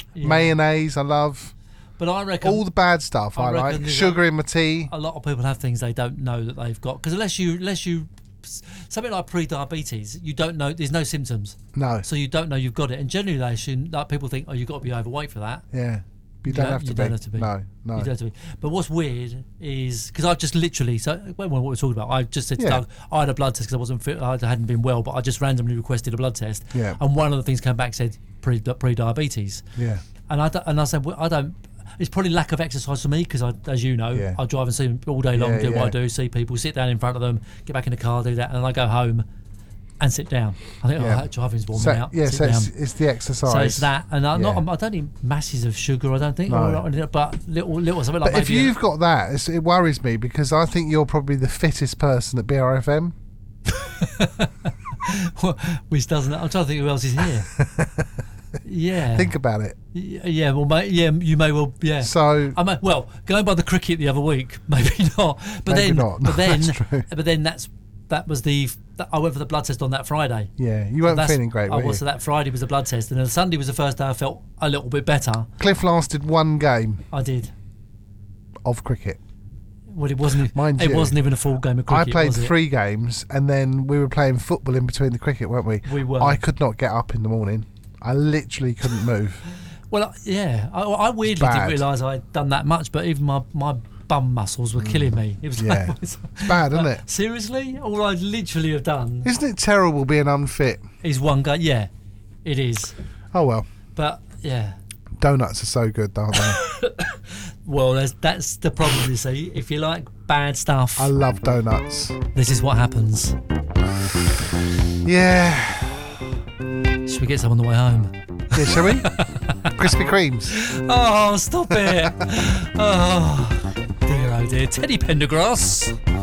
Mayonnaise, I love. But I reckon all the bad stuff I like. Sugar in my tea. A lot of people have things they don't know that they've got. Because unless you something like pre-diabetes, you don't know. There's no symptoms. No. So you don't know you've got it. And generally, they assume, like people think, you've got to be overweight for that. Yeah. You don't have to be. No. You don't have to be. But what's weird is because I just literally what we're talking about. I just said to Doug, I had a blood test because I wasn't fit. I hadn't been well, but I just randomly requested a blood test. Yeah. And one of the things came back said pre-diabetes. Yeah. And I said, well, I don't. It's probably lack of exercise for me because, as you know, I drive and see them all day long, do what I do, see people, sit down in front of them, get back in the car, do that, and then I go home and sit down. I think driving's warming me out. Yeah, so it's the exercise. So it's that, and I don't need masses of sugar. I don't think, but little something like. But if you've got that, it worries me because I think you're probably the fittest person at BRFM. Which doesn't. I'm trying to think who else is here. Yeah. Think about it. Yeah, well, you may well, yeah. So, going by the cricket the other week, maybe not. But maybe then, not. But then, that's true. But then that was I went for the blood test on that Friday. Yeah, you weren't feeling great, were you? So that Friday was the blood test, and then Sunday was the first day I felt a little bit better. Cliff lasted one game. I did. Of cricket. Well, it wasn't. It wasn't even a full game of cricket. I played 3 games, and then we were playing football in between the cricket, weren't we? We were. I could not get up in the morning. I literally couldn't move. Well, yeah. I weirdly didn't realise I'd done that much, but even my bum muscles were killing me. It was it's bad, isn't it? Seriously? All I'd literally have done. Isn't it terrible being unfit? Is one guy. Yeah, it is. Oh, well. But, yeah. Donuts are so good, aren't they? Well, that's the problem, you see. If you like bad stuff. I love donuts. This is what happens. Yeah. Should we get some on the way home? Yeah, shall we? Krispy Kremes. Oh, stop it. Oh, dear, oh dear. Teddy Pendergrass.